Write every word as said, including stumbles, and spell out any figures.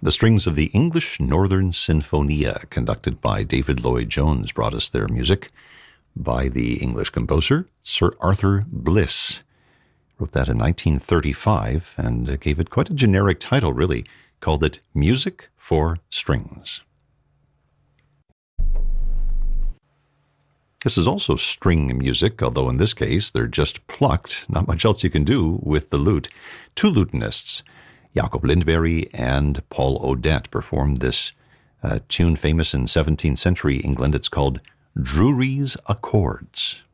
The strings of the English Northern Sinfonia, conducted by David Lloyd-Jones, brought us their music by the English composer Sir Arthur Bliss. Wrote that in nineteen thirty-five and gave it quite a generic title, really. Called it Music for Strings. This is also string music, although in this case they're just plucked. Not much else you can do with the lute. Two lutenists, Jacob Lindberg and Paul Odette, performed this uh, tune famous in seventeenth century England. It's called Drury's Accords.